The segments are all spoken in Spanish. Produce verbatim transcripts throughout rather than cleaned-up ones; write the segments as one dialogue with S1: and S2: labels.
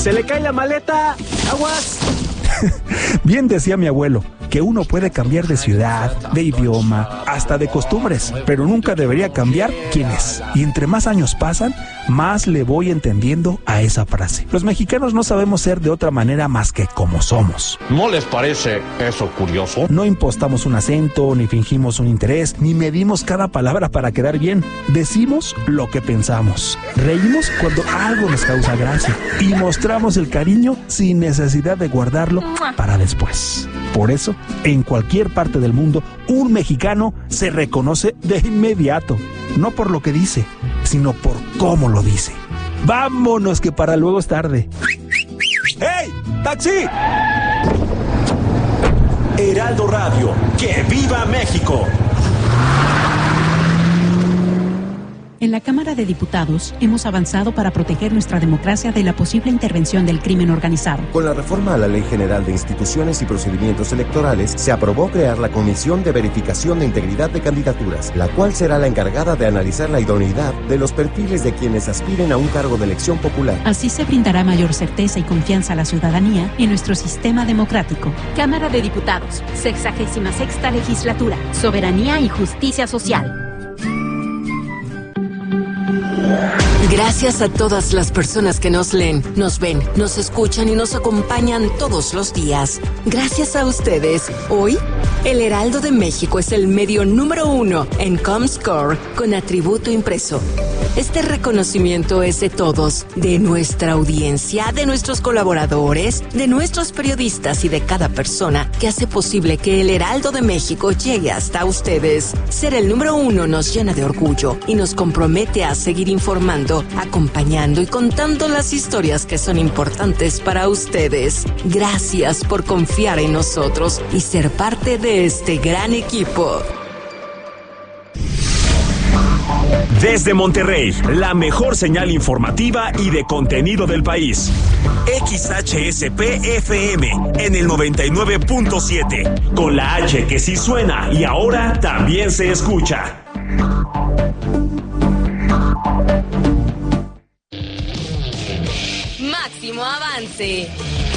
S1: se le cae la maleta, aguas.
S2: Bien decía mi abuelo, que uno puede cambiar de ciudad, de idioma, hasta de costumbres, pero nunca debería cambiar quién es. Y entre más años pasan, más le voy entendiendo a esa frase. Los mexicanos no sabemos ser de otra manera más que como somos.
S3: ¿No les parece eso curioso?
S2: No impostamos un acento, ni fingimos un interés, ni medimos cada palabra para quedar bien. Decimos lo que pensamos. Reímos cuando algo nos causa gracia. Y mostramos el cariño sin necesidad de guardarlo para después. Por eso, en cualquier parte del mundo, un mexicano se reconoce de inmediato. No por lo que dice, sino por cómo lo dice. ¡Vámonos, que para luego es tarde!
S1: ¡Hey! ¡Taxi!
S4: Heraldo Radio, ¡que viva México!
S5: En la Cámara de Diputados hemos avanzado para proteger nuestra democracia de la posible intervención del crimen organizado.
S6: Con la reforma a la Ley General de Instituciones y Procedimientos Electorales, se aprobó crear la Comisión de Verificación de Integridad de Candidaturas, la cual será la encargada de analizar la idoneidad de los perfiles de quienes aspiren a un cargo de elección popular.
S5: Así se brindará mayor certeza y confianza a la ciudadanía en nuestro sistema democrático.
S7: Cámara de Diputados, sexagésima sexta legislatura, soberanía y justicia social.
S8: Gracias a todas las personas que nos leen, nos ven, nos escuchan y nos acompañan todos los días. Gracias a ustedes, hoy, el Heraldo de México es el medio número uno en Comscore con atributo impreso. Este reconocimiento es de todos, de nuestra audiencia, de nuestros colaboradores, de nuestros periodistas y de cada persona que hace posible que el Heraldo de México llegue hasta ustedes. Ser el número uno nos llena de orgullo y nos compromete a seguir informando, acompañando y contando las historias que son importantes para ustedes. Gracias por confiar en nosotros y ser parte de este gran equipo.
S4: Desde Monterrey, la mejor señal informativa y de contenido del país. X H S P F M en el noventa y nueve punto siete. Con la H que sí suena y ahora también se escucha.
S7: Máximo avance.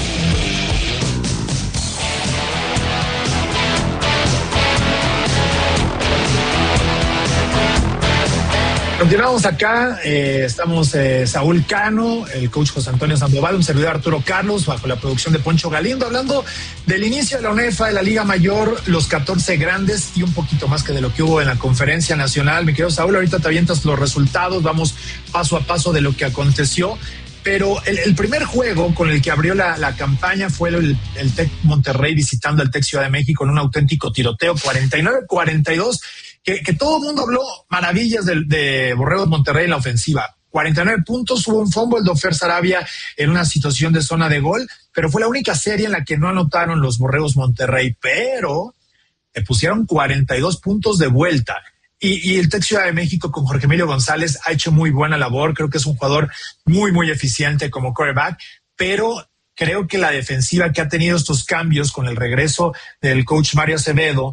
S9: Continuamos acá, eh, estamos eh, Saúl Cano, el coach José Antonio Sandoval, un servidor Arturo Carlos, bajo la producción de Poncho Galindo, hablando del inicio de la UNEFA, de la Liga Mayor, los catorce grandes y un poquito más que de lo que hubo en la conferencia nacional. Mi querido Saúl, ahorita te avientas los resultados, vamos paso a paso de lo que aconteció. Pero el, el primer juego con el que abrió la, la campaña fue el, el Tec Monterrey visitando al Tec Ciudad de México en un auténtico tiroteo, cuarenta y nueve a cuarenta y dos, que, que todo el mundo habló maravillas de, de Borregos Monterrey en la ofensiva. cuarenta y nueve puntos, hubo un fumble de Ofer Sarabia en una situación de zona de gol, pero fue la única serie en la que no anotaron los Borregos Monterrey, pero le pusieron cuarenta y dos puntos de vuelta. Y, y el Tec Ciudad de México con Jorge Emilio González ha hecho muy buena labor. Creo que es un jugador muy, muy eficiente como quarterback, pero creo que la defensiva que ha tenido estos cambios con el regreso del coach Mario Acevedo,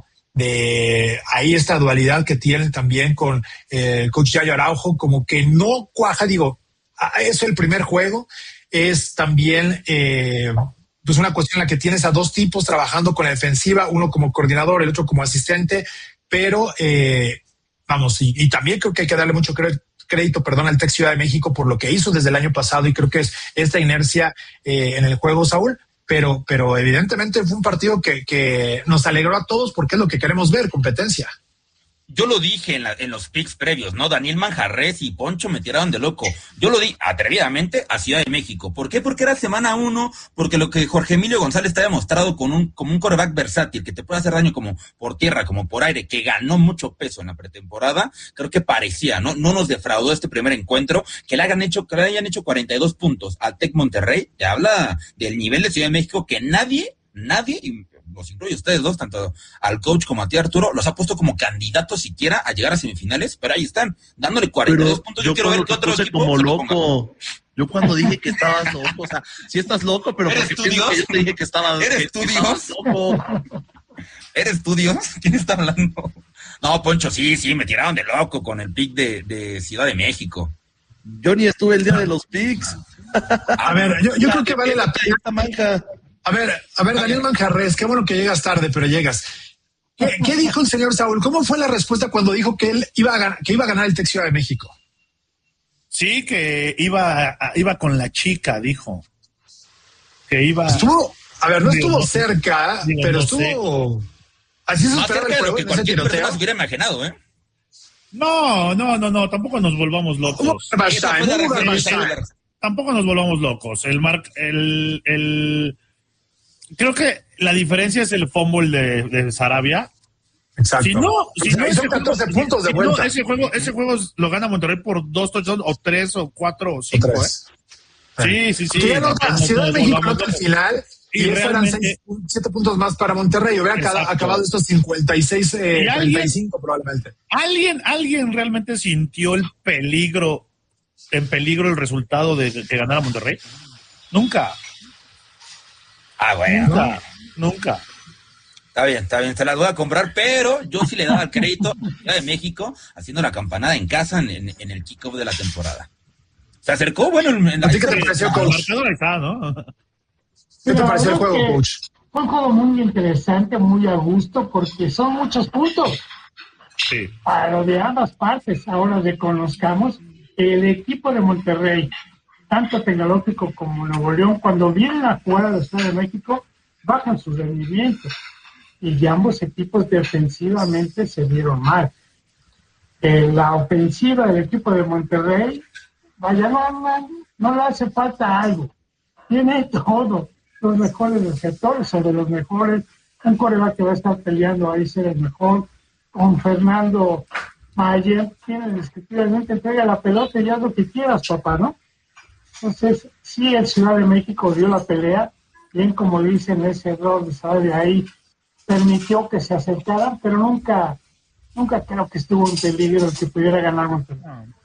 S9: de ahí esta dualidad que tienen también con eh, el coach Yayo Araujo, como que no cuaja. Digo, es el primer juego, es también eh, pues una cuestión en la que tienes a dos tipos trabajando con la defensiva, uno como coordinador, el otro como asistente, pero eh, vamos, y, y también creo que hay que darle mucho crédito. crédito, perdón, al Tec Ciudad de México por lo que hizo desde el año pasado, y creo que es esta inercia eh, en el juego, Saúl, pero, pero evidentemente fue un partido que, que nos alegró a todos porque es lo que queremos ver, competencia.
S10: Yo lo dije en, la, en los picks previos, ¿no? Daniel Manjarres y Poncho me tiraron de loco. Yo lo di atrevidamente a Ciudad de México. ¿Por qué? Porque era semana uno, porque lo que Jorge Emilio González te ha demostrado con un, como un quarterback versátil, que te puede hacer daño como por tierra, como por aire, que ganó mucho peso en la pretemporada, creo que parecía, ¿no? No nos defraudó este primer encuentro, que le hayan hecho, que le hayan hecho cuarenta y dos puntos al Tec Monterrey, te habla del nivel de Ciudad de México que nadie, nadie, los incluye ustedes dos, tanto al coach como a ti, Arturo, los ha puesto como candidatos siquiera a llegar a semifinales, pero ahí están, dándole cuarenta y dos pero puntos. Yo, yo quiero ver que otro equipo
S11: como loco. Yo cuando dije que estabas loco, o sea, sí estás loco, pero
S10: ¿eres tú Dios?
S11: Que yo te dije que estabas
S10: ¿Eres tú Dios? Loco. ¿Eres tú Dios? ¿Quién está hablando? No, Poncho, sí, sí, me tiraron de loco con el pick de, de Ciudad de México.
S11: Yo ni estuve el día de los picks.
S9: A ver, yo, yo creo que vale la pena. A ver, a ver, Daniel Manjarres, qué bueno que llegas tarde, pero llegas. ¿Qué, qué dijo el señor Saúl? ¿Cómo fue la respuesta cuando dijo que él iba a ganar, que iba a ganar el Tec Ciudad de México?
S12: Sí, que iba, iba con la chica, dijo. Que iba.
S9: Estuvo, a ver, no
S12: digo,
S9: estuvo
S12: no,
S9: cerca,
S12: digo,
S9: pero
S12: no
S9: estuvo. Sé. Así se
S10: más
S9: esperaba
S10: cerca
S9: el
S10: de lo
S9: juego
S10: que
S9: en ese
S10: cualquier
S9: tiroteo.
S10: persona se hubiera imaginado, ¿eh?
S12: No, no, no, no, tampoco nos volvamos locos. Tampoco nos volvamos locos. El Mark, el, el, creo que la diferencia es el fumble de, de Sarabia.
S9: Exacto.
S12: Si no, si no,
S9: son catorce juego, puntos de
S12: si
S9: vuelta.
S12: No, ese juego, ese juego lo gana Monterrey por dos touchdowns, o tres, o cuatro, o cinco, ¿eh? Sí, sí, sí.
S9: Ciudad de México anota al final. Y, y eso eran seis, siete puntos más para Monterrey. Hubiera exacto. acabado estos cincuenta y seis, eh, ¿Y alguien, treinta y cinco probablemente.
S12: ¿Alguien, alguien realmente sintió el peligro, en peligro el resultado de que ganara Monterrey? Nunca.
S10: Ah, bueno.
S12: Nunca, nunca.
S10: Está bien, está bien, se las voy a comprar, pero yo sí le daba el crédito a Ciudad de México haciendo la campanada en casa en, en, en el kickoff de la temporada. Se acercó, bueno, en la...
S9: ¿A ti qué te pareció, coach?
S12: Está, ¿no?
S9: ¿Qué te pareció el juego, coach?
S13: Fue un juego muy interesante, muy a gusto, porque son muchos puntos.
S12: Sí.
S13: Para de ambas partes, ahora reconozcamos el equipo de Monterrey, tanto Tecnológico como Nuevo León, cuando vienen a jugar a la Ciudad de México, bajan sus rendimientos. Y ambos equipos defensivamente se vieron mal. Eh, la ofensiva del equipo de Monterrey, vaya, no, no, no le hace falta algo. Tiene todo. Los mejores receptores o de los mejores, un coreback que va a estar peleando ahí ser el mejor, con Fernando Mayer, tiene indiscutiblemente, entrega la pelota y haz lo que quieras, papá, ¿no? Entonces, sí, el Ciudad de México dio la pelea, bien como dicen, ese error de saber de ahí, permitió que se acercaran, pero nunca, nunca creo que estuvo en peligro el que pudiera ganar Monterrey.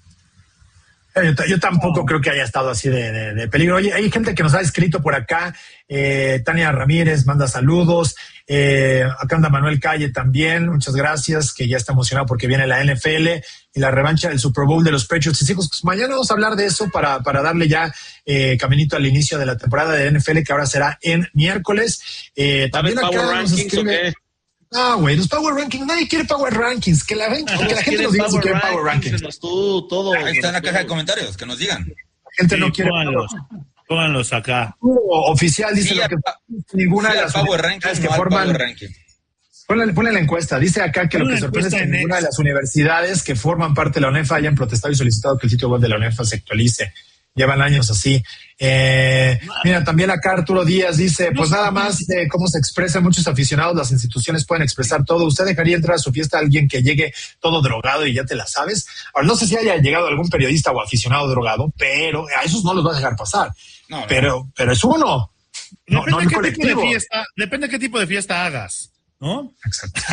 S9: Yo, yo tampoco oh. creo que haya estado así de, de, de peligro. Oye, hay gente que nos ha escrito por acá. Eh, Tania Ramírez manda saludos. Eh, acá anda Manuel Calle también. Muchas gracias, que ya está emocionado porque viene la N F L y la revancha del Super Bowl de los Patriots. Y hijos, pues mañana vamos a hablar de eso para, para darle ya eh, caminito al inicio de la temporada de N F L, que ahora será en miércoles. Eh, también acá
S11: Power
S9: nos escribe... Ah, güey, los Power Rankings, nadie quiere Power Rankings, que la, no, que la gente nos diga si quiere Power Rankings.
S11: Tú, todo,
S10: Ahí está en la caja de comentarios, que nos digan.
S9: La gente sí, no quiere
S12: pónganlos, pónganlos acá.
S9: Uh, oficial dice
S10: sí,
S9: lo que
S10: pa,
S9: ninguna
S10: sí,
S9: de las
S10: Power Rankings
S9: que
S10: no
S9: forman.
S10: Power Ranking.
S9: Ponle, ponle la encuesta, dice acá que ponle lo que sorprende es que ninguna de las universidades que forman parte de la UNEFA hayan protestado y solicitado que el sitio web de la UNEFA se actualice. Llevan años así. Eh, mira, también acá Arturo Díaz dice, pues nada más de cómo se expresan muchos aficionados, las instituciones pueden expresar todo. ¿Usted dejaría entrar a su fiesta a alguien que llegue todo drogado y ya te la sabes? Ahora, no sé si haya llegado algún periodista o aficionado drogado, pero a esos no los vas a dejar pasar. No, pero, no. pero es uno.
S12: No, no, no qué tipo de fiesta, depende de qué tipo de fiesta hagas, ¿no?
S9: Exacto.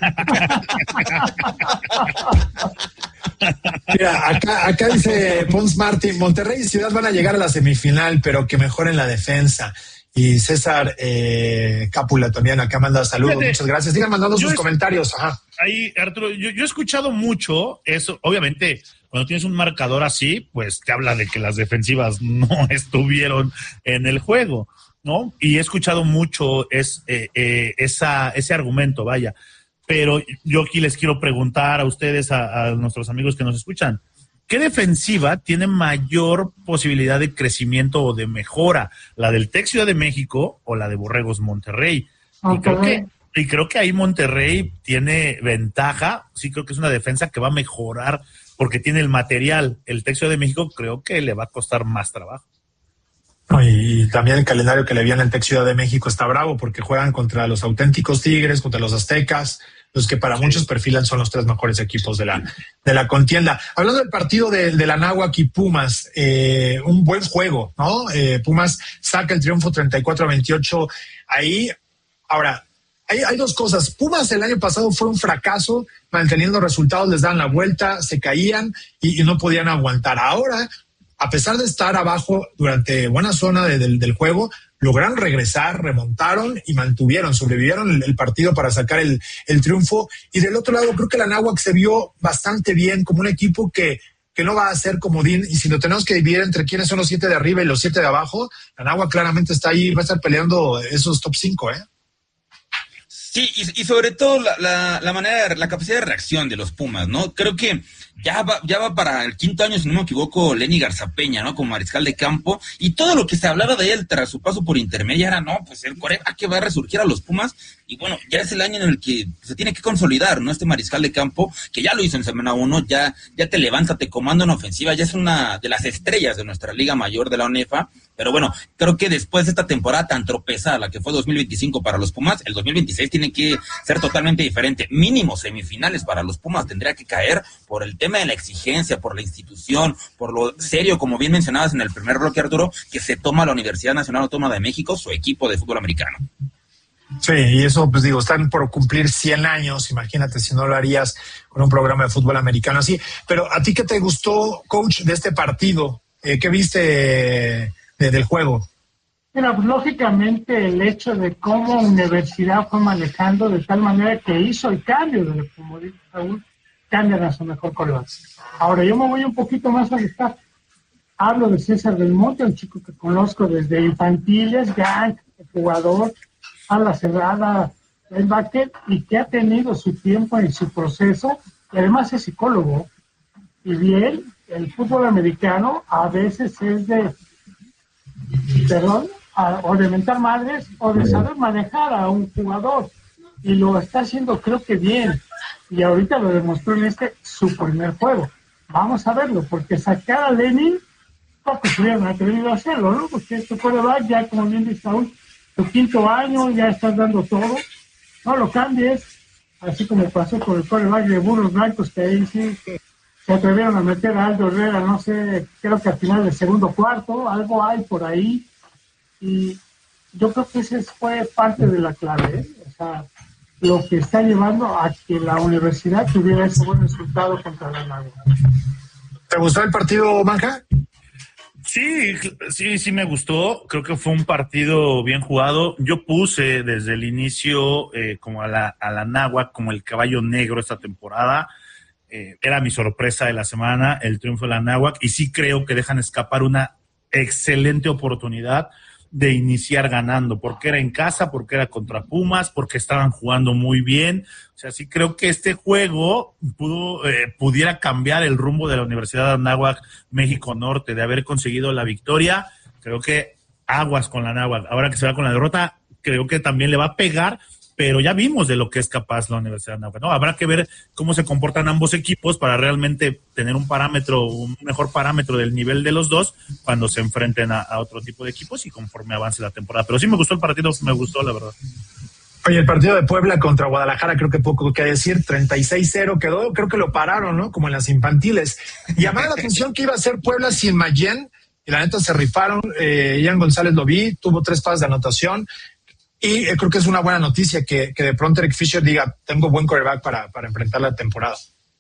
S9: Mira, acá, acá dice Pons Martín, Monterrey y Ciudad van a llegar a la semifinal, pero que mejoren la defensa. Y César eh, Cápula también acá manda saludos, Fíjate, muchas gracias. Sigan mandando sus es, comentarios. Ajá.
S12: Ahí, Arturo, yo, yo he escuchado mucho eso, obviamente, cuando tienes un marcador así, pues te habla de que las defensivas no estuvieron en el juego, ¿no? Y he escuchado mucho es, eh, eh, esa, ese argumento, vaya. Pero yo aquí les quiero preguntar a ustedes, a, a nuestros amigos que nos escuchan, ¿qué defensiva tiene mayor posibilidad de crecimiento o de mejora? ¿La del Tec Ciudad de México o la de Borregos Monterrey? Y creo que, y creo que ahí Monterrey tiene ventaja, sí creo que es una defensa que va a mejorar porque tiene el material. El Tec Ciudad de México creo que le va a costar más trabajo.
S9: Y también el calendario que le viene al Tec Ciudad de México está bravo porque juegan contra los auténticos Tigres, contra los Aztecas, los que para sí. muchos perfilan son los tres mejores equipos de la de la contienda. Hablando del partido de, de la Náhuac y Pumas, eh, un buen juego, ¿no? Eh, Pumas saca el triunfo treinta y cuatro a veintiocho ahí. Ahora, hay, hay dos cosas. Pumas el año pasado fue un fracaso, manteniendo resultados, les dan la vuelta, se caían y, y no podían aguantar. Ahora, a pesar de estar abajo durante buena zona de, del, del juego, lograron regresar, remontaron y mantuvieron, sobrevivieron el, el partido para sacar el, el triunfo. Y del otro lado, creo que la Náhuac se vio bastante bien como un equipo que, que no va a ser comodín, y si lo tenemos que dividir entre quiénes son los siete de arriba y los siete de abajo, la Anáhuac claramente está ahí, va a estar peleando esos top cinco, ¿eh?
S10: Sí, y, y sobre todo la, la, la manera, la capacidad de reacción de los Pumas, ¿no? Creo que ya va, ya va para el quinto año, si no me equivoco, Lenny Garzapeña, ¿no? Como mariscal de campo, y todo lo que se hablaba de él tras su paso por intermedia era, no, pues el Corea que va a resurgir a los Pumas, y bueno, ya es el año en el que se tiene que consolidar, ¿no? Este mariscal de campo, que ya lo hizo en semana uno, ya, ya te levanta, te comanda en ofensiva, ya es una de las estrellas de nuestra Liga Mayor de la ONEFA, pero bueno, creo que después de esta temporada tan tropezada, la que fue dos mil veinticinco para los Pumas, el dos mil veintiséis tiene que ser totalmente diferente. Mínimo semifinales para los Pumas tendría que caer por el tema de la exigencia, por la institución, por lo serio, como bien mencionabas en el primer bloque, Arturo, que se toma la Universidad Nacional Autónoma de México, su equipo de fútbol americano.
S9: Sí, y eso, pues digo, están por cumplir cien años, imagínate si no lo harías con un programa de fútbol americano así. Pero, ¿a ti qué te gustó, coach, de este partido? Eh, ¿Qué viste de, del juego?
S13: Mira, pues lógicamente el hecho de cómo Universidad fue manejando de tal manera que hizo el cambio, de, como dice Saúl, cambian a su mejor color. Ahora, yo me voy un poquito más al staff. Hablo de César del Monte, un chico que conozco desde infantiles, gang, jugador, a la cerrada, el backer, y que ha tenido su tiempo en su proceso, y además es psicólogo. Y bien, el fútbol americano a veces es de, perdón, a, o de mentar madres, o de saber manejar a un jugador, y lo está haciendo creo que bien, y ahorita lo demostró en este su primer juego. Vamos a verlo, porque sacar a Lenin, pocos hubieran atrevido a hacerlo, ¿no? Porque este quarterback ya, como bien dice Saúl, tu quinto año, ya estás dando todo, no lo cambies, así como pasó con el quarterback de Burros Blancos, que ahí sí que se atrevieron a meter a Aldo Herrera, no sé, creo que al final del segundo cuarto, algo hay por ahí, y yo creo que ese fue parte de la clave, ¿eh? O sea, lo que está llevando a que la universidad tuviera ese buen resultado contra la Anáhuac.
S9: ¿Te gustó el partido, Manja?
S12: Sí, sí, sí me gustó. Creo que fue un partido bien jugado. Yo puse desde el inicio eh, como a la, a la Anáhuac como el caballo negro esta temporada. Eh, era mi sorpresa de la semana, el triunfo de la Anáhuac, y sí creo que dejan escapar una excelente oportunidad de iniciar ganando, porque era en casa, porque era contra Pumas, porque estaban jugando muy bien. O sea, sí creo que este juego pudo, eh, pudiera cambiar el rumbo de la Universidad de Anáhuac México Norte, de haber conseguido la victoria. Creo que aguas con la Anáhuac. Ahora que se va con la derrota, creo que también le va a pegar, pero ya vimos de lo que es capaz la Universidad de Anáhuac, ¿no? Habrá que ver cómo se comportan ambos equipos para realmente tener un parámetro, un mejor parámetro del nivel de los dos cuando se enfrenten a, a otro tipo de equipos y conforme avance la temporada. Pero sí me gustó el partido, me gustó, la verdad.
S9: Oye, el partido de Puebla contra Guadalajara, creo que poco que decir, treinta y seis cero quedó, creo que lo pararon, ¿no? Como en las infantiles. Llamaba la atención que iba a ser Puebla sin Mayén, y la neta se rifaron. eh, Ian González lo vi, tuvo tres pases de anotación. Y eh, creo que es una buena noticia que, que de pronto Eric Fisher diga, tengo buen quarterback para, para enfrentar la temporada.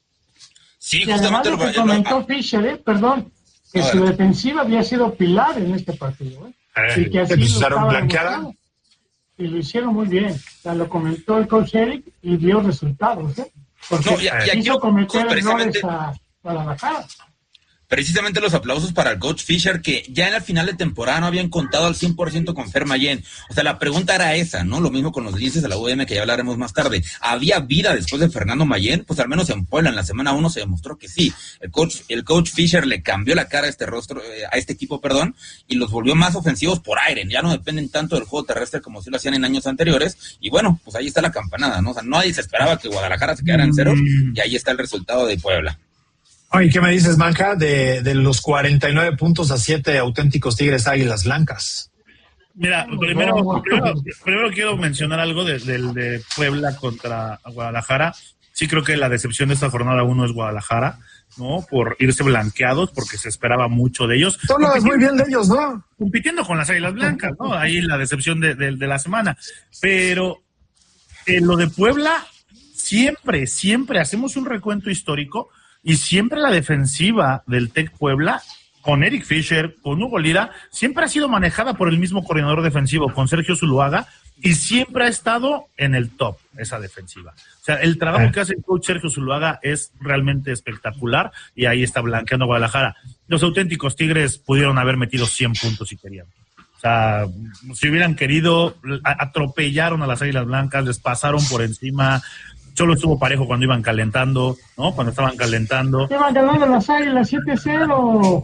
S10: Sí,
S13: y justamente lo que comentó ah. Fisher, eh, perdón, que su defensiva había sido pilar en este partido. Eh,
S9: eh
S13: y que así
S9: lo blanqueada.
S13: Y lo hicieron muy bien. O sea, lo comentó el coach Eric y dio resultados. ¿eh? Porque no, y, y aquí hizo cometer errores a Guadalajara.
S10: Precisamente los aplausos para el coach Fisher, que ya en el final de temporada no habían contado al cien por ciento con Fer Mayén. O sea, la pregunta era esa, ¿no? Lo mismo con los linces de la U D M, que ya hablaremos más tarde. ¿Había vida después de Fernando Mayén? Pues al menos en Puebla, en la semana uno, se demostró que sí. El coach, el coach Fisher le cambió la cara a este rostro, eh, a este equipo, perdón, y los volvió más ofensivos por aire. Ya no dependen tanto del juego terrestre como si lo hacían en años anteriores. Y bueno, pues ahí está la campanada, ¿no? O sea, nadie se esperaba que Guadalajara se quedara en cero, y ahí está el resultado de Puebla.
S9: Oye, ¿qué me dices, Manja, de, de los cuarenta y nueve puntos a siete auténticos Tigres Águilas Blancas?
S12: Mira, primero, primero, primero quiero mencionar algo del de, de Puebla contra Guadalajara. Sí creo que la decepción de esta jornada uno es Guadalajara, ¿no? Por irse blanqueados, porque se esperaba mucho de ellos.
S9: Tú hablas muy bien de ellos, ¿no?
S12: Compitiendo con las Águilas Blancas, ¿no? Ahí la decepción de, de, de la semana. Pero en lo de Puebla, siempre, siempre hacemos un recuento histórico. Y siempre la defensiva del Tec Puebla, con Eric Fisher, con Hugo Lira, siempre ha sido manejada por el mismo coordinador defensivo, con Sergio Zuluaga, y siempre ha estado en el top esa defensiva. O sea, el trabajo que hace el coach Sergio Zuluaga es realmente espectacular y ahí está blanqueando Guadalajara. Los auténticos Tigres pudieron haber metido cien puntos si querían. O sea, si hubieran querido, atropellaron a las Águilas Blancas, les pasaron por encima. Solo estuvo parejo cuando iban calentando, ¿no? Cuando estaban calentando.
S13: Iban ganando las Águilas siete cero.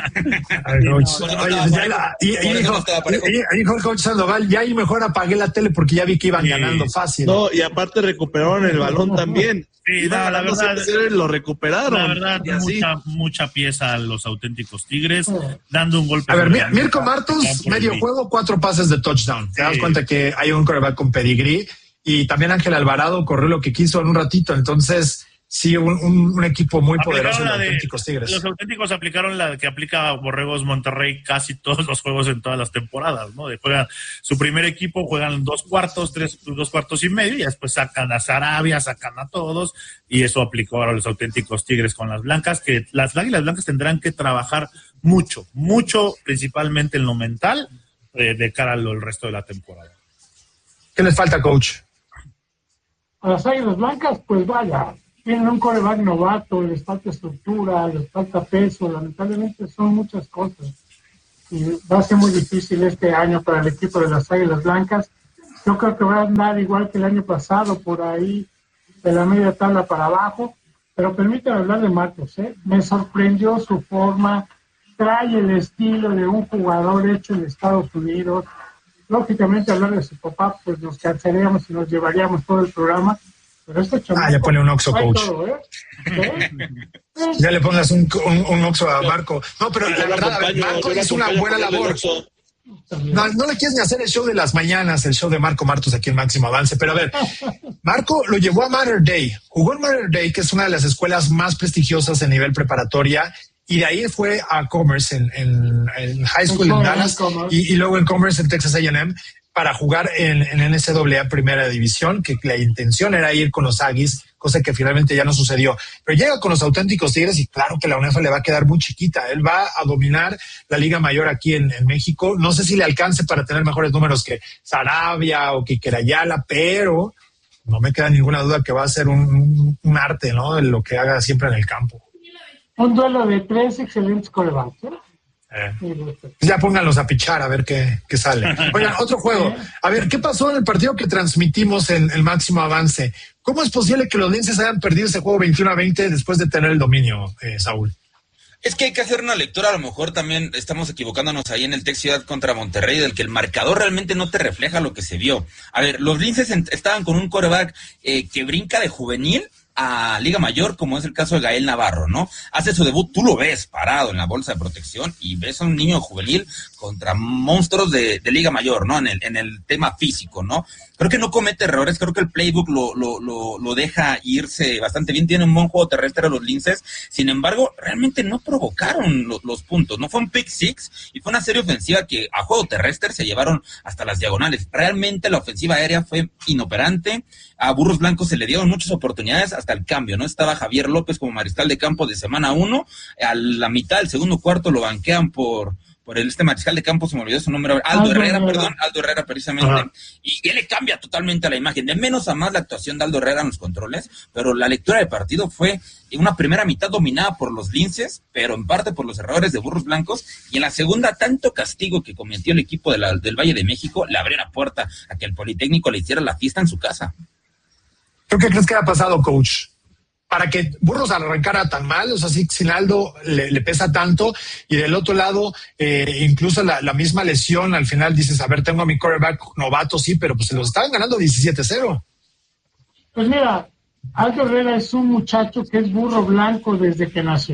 S9: Y dijo Coach Sandoval, ya ahí mejor apagué la tele porque ya vi que iban sí. ganando fácil.
S11: No, y aparte recuperaron el balón también.
S12: Sí, no, la verdad,
S11: lo recuperaron.
S12: La verdad, mucha, mucha pieza a los auténticos Tigres, dando un golpe.
S9: A ver, Mir- Mirko Martos, medio juego, cuatro pases de touchdown. Te das sí. cuenta que hay un quarterback con pedigrí. Y también Ángel Alvarado corrió lo que quiso en un ratito. Entonces, sí, un, un, un equipo muy
S12: aplicaron
S9: poderoso, los
S12: de,
S9: auténticos Tigres.
S12: Los auténticos aplicaron la que aplica Borregos Monterrey casi todos los juegos en todas las temporadas, ¿no? De juegan su primer equipo, juegan dos cuartos, tres, dos cuartos y medio, y después sacan a Sarabia, sacan a todos, y eso aplicó ahora los auténticos Tigres con las blancas, que las Águilas Blancas tendrán que trabajar mucho, mucho, principalmente en lo mental, eh, de cara al resto de la temporada.
S9: ¿Qué les falta, coach?
S13: A las Águilas Blancas, pues vaya, tienen un quarterback novato, les falta estructura, les falta peso, lamentablemente son muchas cosas. Y va a ser muy difícil este año para el equipo de las Águilas Blancas. Yo creo que va a andar igual que el año pasado, por ahí de la media tabla para abajo, pero permítame hablar de Marcos, ¿eh? Me sorprendió su forma, trae el estilo de un jugador hecho en Estados Unidos. Lógicamente, hablar de su papá, pues nos cansaríamos y nos llevaríamos todo el programa. Pero este chamaco,
S9: ah, ya pone un Oxxo, coach.
S13: Todo, ¿eh? ¿Eh?
S9: Ya le pongas un, un, un Oxxo a Marco. No, pero la verdad, a ver, Marco hizo una buena labor. No, no le quieres ni hacer el show de las mañanas, el show de Marco Martos aquí en Máximo Avance. Pero a ver, Marco lo llevó a Mater Day. Jugó en Mater Day, que es una de las escuelas más prestigiosas a nivel preparatoria. Y de ahí fue a Commerce en, en, en High School en Dallas y, y luego en Commerce en Texas A and M para jugar en, en N C A A Primera División, que la intención era ir con los Aggies, cosa que finalmente ya no sucedió. Pero llega con los auténticos Tigres y claro que la UNEFA le va a quedar muy chiquita. Él va a dominar la Liga Mayor aquí en, en México. No sé si le alcance para tener mejores números que Sarabia o que Kerayala, pero no me queda ninguna duda que va a ser un, un arte, ¿no? De lo que haga siempre en el campo.
S13: Un duelo de tres excelentes quarterbacks, ¿eh?
S9: Eh. Ya pónganlos a pichar a ver qué, qué sale. Oigan, otro juego. A ver, ¿qué pasó en el partido que transmitimos en el Máximo Avance? ¿Cómo es posible que los Linces hayan perdido ese juego veintiuno a veinte después de tener el dominio, eh, Saúl?
S10: Es que hay que hacer una lectura, a lo mejor también estamos equivocándonos ahí en el Tec Ciudad contra Monterrey, del que el marcador realmente no te refleja lo que se vio. A ver, los Linces estaban con un quarterback eh, que brinca de juvenil a Liga Mayor, como es el caso de Gael Navarro, ¿no? Hace su debut, tú lo ves parado en la bolsa de protección y ves a un niño juvenil contra monstruos de, de Liga Mayor, ¿no? En el, en el tema físico, ¿no? Creo que no comete errores, creo que el playbook lo, lo, lo, lo deja irse bastante bien, tiene un buen juego terrestre los Linces, sin embargo, realmente no provocaron lo, los puntos, no fue un pick six y fue una serie ofensiva que a juego terrestre se llevaron hasta las diagonales. Realmente la ofensiva aérea fue inoperante, a Burros Blancos se le dieron muchas oportunidades hasta el cambio, ¿no? Estaba Javier López como mariscal de campo de semana uno, a la mitad del segundo cuarto lo banquean por por el este mariscal de campo, se me olvidó su nombre, Aldo, Aldo Herrera, Herrera, perdón, Aldo Herrera precisamente, ajá. Y él le cambia totalmente la imagen, de menos a más la actuación de Aldo Herrera en los controles, pero la lectura del partido fue una primera mitad dominada por los Linces, pero en parte por los errores de Burros Blancos, y en la segunda tanto castigo que cometió el equipo de la, del Valle de México le abrió la puerta a que el Politécnico le hiciera la fiesta en su casa.
S9: ¿Qué crees que ha pasado, coach? Para que Burros arrancara tan mal, o sea, sí, sin Aldo le, le pesa tanto, y del otro lado, eh, incluso la, la misma lesión, al final dices, a ver, tengo a mi quarterback novato, sí, pero pues se los estaban ganando diecisiete cero.
S13: Pues mira, Aldo Herrera es un muchacho que es burro blanco desde que nació.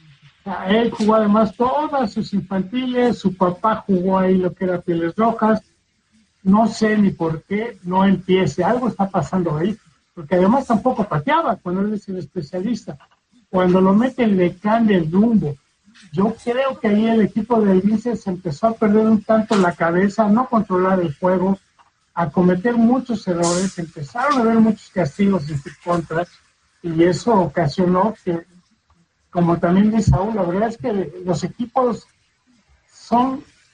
S13: O sea, él jugó además todas sus infantiles, su papá jugó ahí lo que era Pieles Rojas, no sé ni por qué no empiece, algo está pasando ahí. Porque además tampoco pateaba cuando él es el especialista. Cuando lo meten le cambia el rumbo. Yo creo que ahí el equipo de Linces empezó a perder un tanto la cabeza, a no controlar el juego, a cometer muchos errores, empezaron a haber muchos castigos en su contra, y eso ocasionó que, como también dice Saúl, la verdad es que los equipos son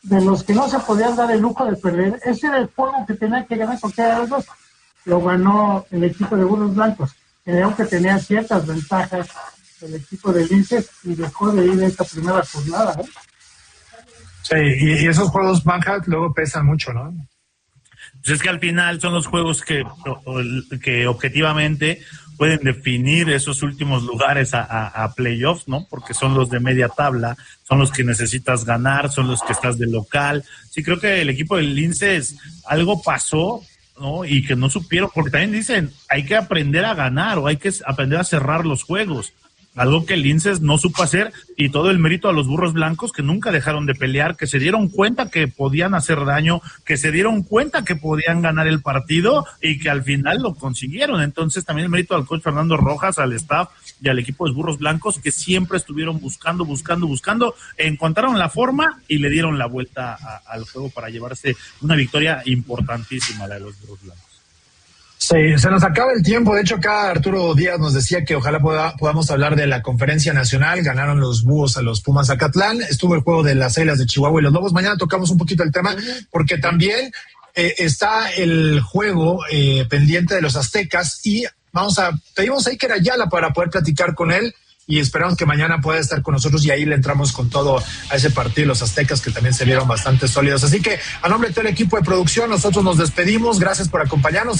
S13: de los que no se podían dar el lujo de perder. Ese era el juego que tenía que ganar cualquiera de los dos. Lo ganó el equipo de Burros Blancos. Creo que tenía ciertas ventajas el equipo de Linces y dejó de ir esta primera jornada, ¿eh?
S9: Sí, y, y esos juegos bajas luego pesan mucho, ¿no?
S12: Pues es que al final son los juegos que, que objetivamente pueden definir esos últimos lugares a, a, a playoffs, ¿no? Porque son los de media tabla, son los que necesitas ganar, son los que estás de local. Sí, creo que el equipo del Linces algo pasó, ¿no? Y que no supieron, porque también dicen, hay que aprender a ganar o hay que aprender a cerrar los juegos. Algo que el Linces no supo hacer, y todo el mérito a los Burros Blancos, que nunca dejaron de pelear, que se dieron cuenta que podían hacer daño, que se dieron cuenta que podían ganar el partido y que al final lo consiguieron. Entonces también el mérito al coach Fernando Rojas, al staff y al equipo de Burros Blancos, que siempre estuvieron buscando, buscando, buscando, encontraron la forma y le dieron la vuelta a, al juego para llevarse una victoria importantísima, la de los Burros Blancos.
S9: Sí, se nos acaba el tiempo. De hecho, acá Arturo Díaz nos decía que ojalá pueda, podamos hablar de la conferencia nacional. Ganaron los Búhos a los Pumas Zacatlán. Estuvo el juego de las Águilas de Chihuahua y los Lobos. Mañana tocamos un poquito el tema, porque también eh, está el juego eh, pendiente de los Aztecas, y vamos a pedimos a Iker Ayala para poder platicar con él, y esperamos que mañana pueda estar con nosotros, y ahí le entramos con todo a ese partido, los Aztecas, que también se vieron bastante sólidos. Así que a nombre de todo el equipo de producción, nosotros nos despedimos. Gracias por acompañarnos.